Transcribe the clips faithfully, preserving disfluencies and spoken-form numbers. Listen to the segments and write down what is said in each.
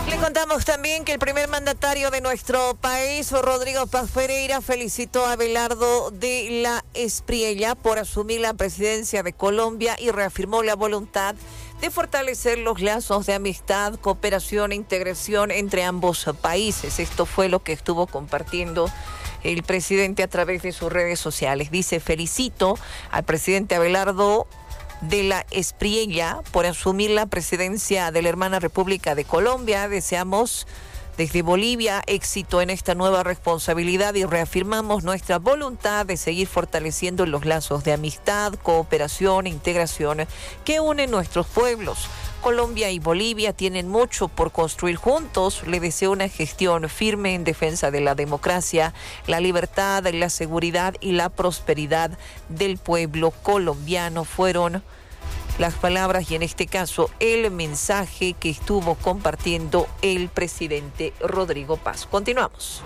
Le contamos también que el primer mandatario de nuestro país, Rodrigo Paz Pereira, felicitó a Abelardo de la Espriella por asumir la presidencia de Colombia y reafirmó la voluntad de fortalecer los lazos de amistad, cooperación e integración entre ambos países. Esto fue lo que estuvo compartiendo el presidente a través de sus redes sociales. Dice: felicito al presidente Abelardo de la Espriella por asumir la presidencia de la hermana República de Colombia. Deseamos desde Bolivia éxito en esta nueva responsabilidad y reafirmamos nuestra voluntad de seguir fortaleciendo los lazos de amistad, cooperación e integración que unen nuestros pueblos. Colombia y Bolivia tienen mucho por construir juntos. Le deseo una gestión firme en defensa de la democracia, la libertad, la seguridad y la prosperidad del pueblo colombiano. Fueron las palabras y en este caso el mensaje que estuvo compartiendo el presidente Rodrigo Paz. Continuamos.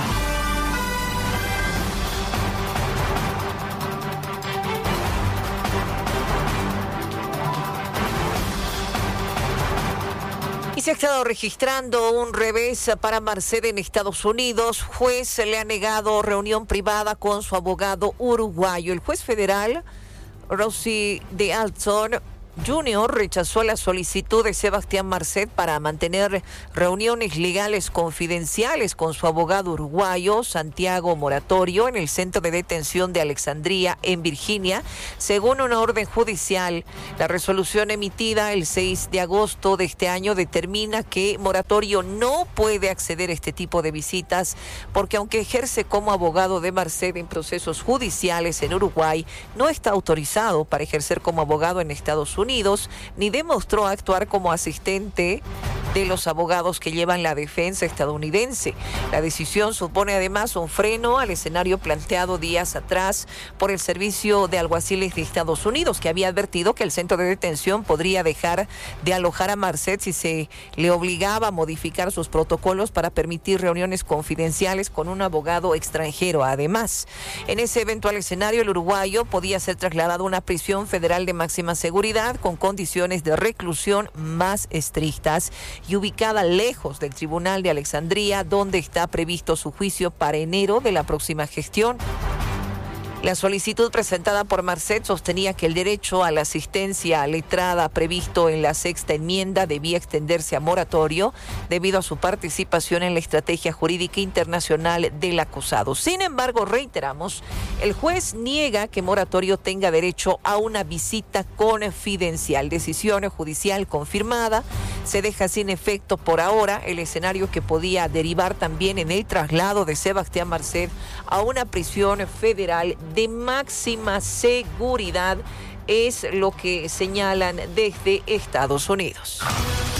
Y se ha estado registrando un revés para Marced en Estados Unidos. Juez le ha negado reunión privada con su abogado uruguayo. El juez federal Rossi de Alton Junior rechazó la solicitud de Sebastián Marced para mantener reuniones legales confidenciales con su abogado uruguayo Santiago Moratorio en el centro de detención de Alexandria en Virginia, según una orden judicial. La resolución emitida el seis de agosto de este año determina que Moratorio no puede acceder a este tipo de visitas porque, aunque ejerce como abogado de Marced en procesos judiciales en Uruguay, no está autorizado para ejercer como abogado en Estados Unidos. Unidos, ni demostró actuar como asistente de los abogados que llevan la defensa estadounidense. La decisión supone además un freno al escenario planteado días atrás por el Servicio de Alguaciles de Estados Unidos, que había advertido que el centro de detención podría dejar de alojar a Marced si se le obligaba a modificar sus protocolos para permitir reuniones confidenciales con un abogado extranjero. Además, en ese eventual escenario, el uruguayo podía ser trasladado a una prisión federal de máxima seguridad con condiciones de reclusión más estrictas y ubicada lejos del Tribunal de Alexandria, donde está previsto su juicio para enero de la próxima gestión. La solicitud presentada por Marced sostenía que el derecho a la asistencia letrada previsto en la sexta enmienda debía extenderse a Moratorio debido a su participación en la estrategia jurídica internacional del acusado. Sin embargo, reiteramos, el juez niega que Moratorio tenga derecho a una visita confidencial. Decisión judicial confirmada. Se deja sin efecto por ahora el escenario que podía derivar también en el traslado de Sebastián Marced a una prisión federal de máxima seguridad, es lo que señalan desde Estados Unidos.